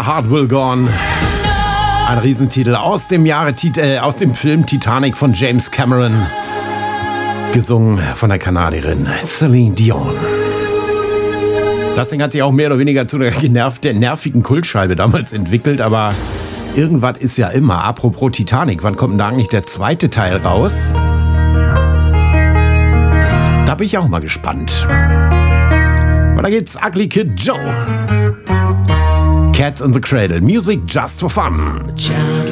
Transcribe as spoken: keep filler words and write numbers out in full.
My Heart Will Go On. Ein Riesentitel aus dem Jahre äh, aus dem Film Titanic von James Cameron. Gesungen von der Kanadierin Celine Dion. Das Ding hat sich auch mehr oder weniger zu der genervt, der nervigen Kultscheibe damals entwickelt, aber irgendwas ist ja immer. Apropos Titanic, wann kommt denn da eigentlich der zweite Teil raus? Da bin ich auch mal gespannt. Und da geht's Ugly Kid Joe. Cats in the Cradle. Music just for fun. A child